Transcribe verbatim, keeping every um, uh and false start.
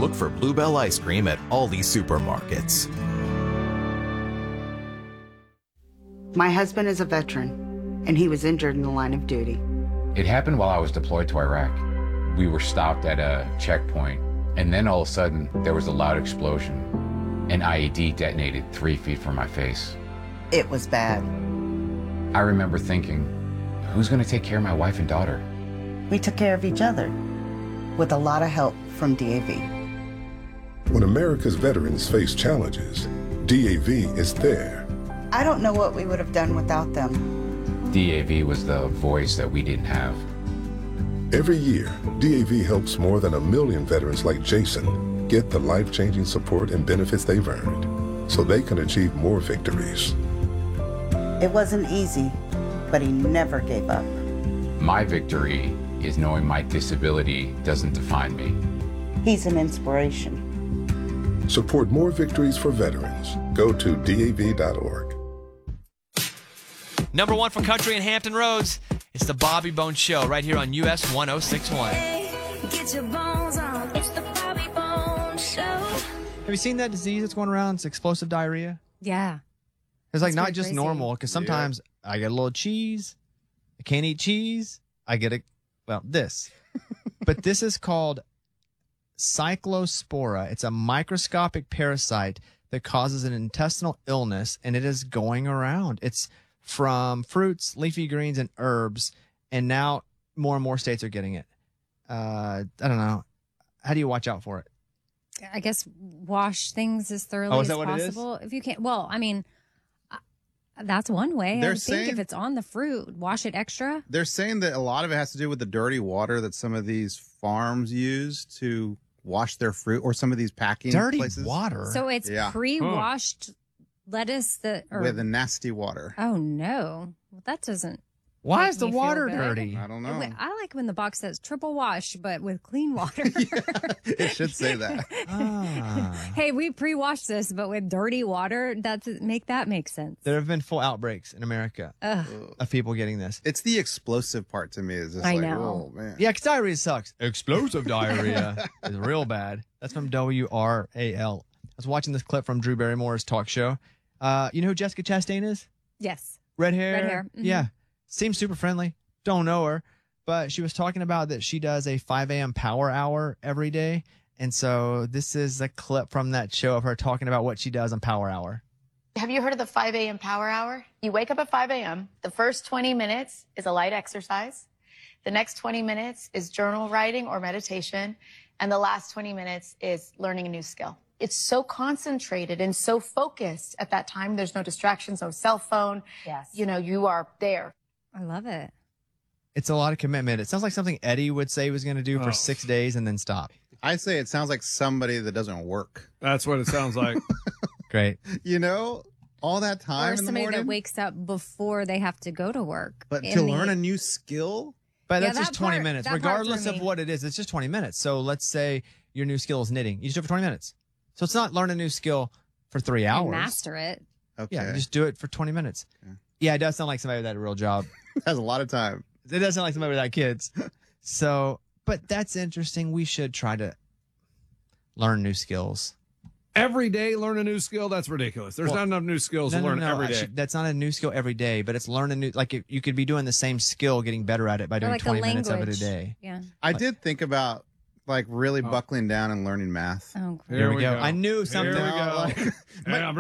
look for Bluebell ice cream at Aldi supermarkets. My husband is a veteran, and he was injured in the line of duty. It happened while I was deployed to Iraq. We were stopped at a checkpoint, and then all of a sudden, there was a loud explosion. An I E D detonated three feet from my face. It was bad. I remember thinking, who's going to take care of my wife and daughter? We took care of each other, with a lot of help from D A V. When America's veterans face challenges, D A V is there. I don't know what we would have done without them. D A V was the voice that we didn't have. Every year, D A V helps more than a million veterans like Jason get the life-changing support and benefits they've earned so they can achieve more victories. It wasn't easy, but he never gave up. My victory is knowing my disability doesn't define me. He's an inspiration. Support more victories for veterans. Go to D A V dot org. Number one for country and Hampton Roads. It's the Bobby Bones Show right here on U S one oh six point one. Hey, get your bones on. It's the Bobby Bones Show. Have you seen that disease that's going around? It's explosive diarrhea. Yeah. It's like That's not pretty just crazy. normal, because sometimes I get a little cheese. I can't eat cheese. I get a, well, this. But this is called cyclospora. It's a microscopic parasite that causes an intestinal illness, and it is going around. It's from fruits, leafy greens, and herbs, and now more and more states are getting it. Uh, I don't know. How do you watch out for it? I guess wash things as thoroughly Oh, is as that what it is? possible. If you can't, well, I mean, uh, that's one way. They're I would think saying- if it's on the fruit, wash it extra. They're saying that a lot of it has to do with the dirty water that some of these farms use to wash their fruit, or some of these packing Dirty places. water. So it's Yeah. pre-washed lettuce that, or, with the nasty water. oh no, well, that doesn't. Why make is the me feel water good. dirty? I don't know. Wait, I like when the box says triple wash, but with clean water. It should say that. Ah. Hey, we pre-washed this, but with dirty water. That's make that make sense. There have been full outbreaks in America Ugh. of people getting this. It's the explosive part to me. Is just I like, know. oh man. Yeah, 'cause diarrhea sucks. Explosive diarrhea is real bad. That's from W R A L. I was watching this clip from Drew Barrymore's talk show. Uh, you know who Jessica Chastain is? Yes. Red hair. Red hair. Mhm. Yeah. Seems super friendly. Don't know her. But she was talking about that she does a five a.m. power hour every day. And so this is a clip from that show of her talking about what she does on Power Hour. Have you heard of the five a.m. power hour? You wake up at five a.m. The first twenty minutes is a light exercise. The next twenty minutes is journal writing or meditation. And the last twenty minutes is learning a new skill. It's so concentrated and so focused at that time. There's no distractions, no cell phone. Yes. You know, you are there. I love it. It's a lot of commitment. It sounds like something Eddie would say he was going to do for Oh. six days and then stop. I say it sounds like somebody that doesn't work. That's what it sounds like. Great. You know, all that time Or in the somebody morning. that wakes up before they have to go to work. but in to the- learn a new skill. But Yeah, that's just that twenty part- minutes, that part for regardless of me. what it is. It's just twenty minutes. So let's say your new skill is knitting. You just do it for twenty minutes. So it's not learn a new skill for three and hours. master it. Okay. Yeah, just do it for twenty minutes. Yeah. Yeah, it does sound like somebody with that real job. Has a lot of time. It does sound like somebody without kids. So, but that's interesting. We should try to learn new skills. Every day, learn a new skill. That's ridiculous. There's Well, not enough new skills No, to no, learn no, every I day. should- that's not a new skill every day, but it's learn a new, like if you could be doing the same skill, getting better at it by Or doing like a twenty minutes of it a language. day. Yeah. I did think about like really Oh. buckling down and learning math. Oh, Here, we, go. go. I knew Here something. we Now, go. like, Hey, I'm